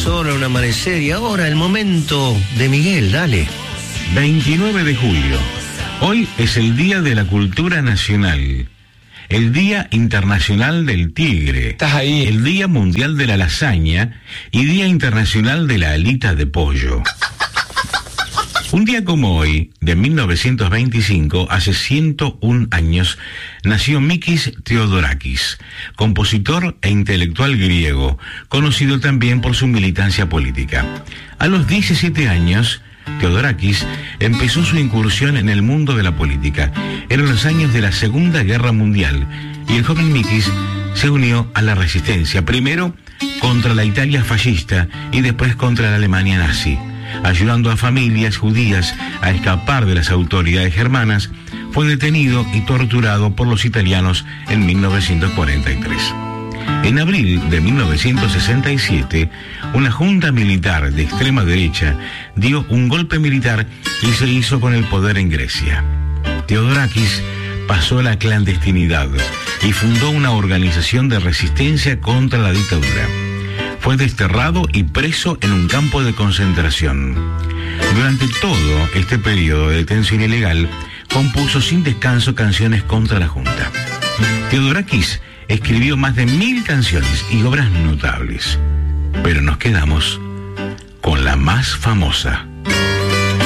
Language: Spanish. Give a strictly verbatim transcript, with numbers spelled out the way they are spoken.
sol, a un amanecer. Y ahora el momento de Miguel, dale. veintinueve de julio. Hoy es el Día de la Cultura Nacional. El Día Internacional del Tigre. Estás ahí. El Día Mundial de la Lasaña y Día Internacional de la Alita de Pollo. Un día como hoy, de mil novecientos veinticinco, hace ciento un años, nació Mikis Theodorakis, compositor e intelectual griego, conocido también por su militancia política. A los diecisiete años, Theodorakis empezó su incursión en el mundo de la política. Eran los años de la Segunda Guerra Mundial, y el joven Mikis se unió a la resistencia, primero contra la Italia fascista y después contra la Alemania nazi. Ayudando a familias judías a escapar de las autoridades germanas, fue detenido y torturado por los italianos en mil novecientos cuarenta y tres. En abril de mil novecientos sesenta y siete, una junta militar de extrema derecha dio un golpe militar y se hizo con el poder en Grecia. Theodorakis pasó a la clandestinidad y fundó una organización de resistencia contra la dictadura. Fue desterrado y preso en un campo de concentración. Durante todo este periodo de detención ilegal, compuso sin descanso canciones contra la Junta. Theodorakis escribió más de mil canciones y obras notables, pero nos quedamos con la más famosa.